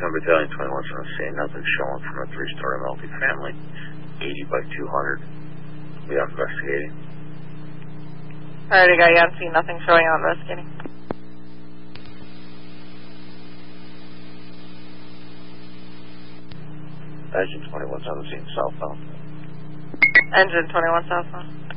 10 Battalion 21 on the scene. Nothing showing from a 3-story multifamily. 80 by 200. We are investigating. Alrighty, guy. Yeah, I'm seeing nothing showing on investigating. Engine 21's on the scene southbound. Engine 21 southbound.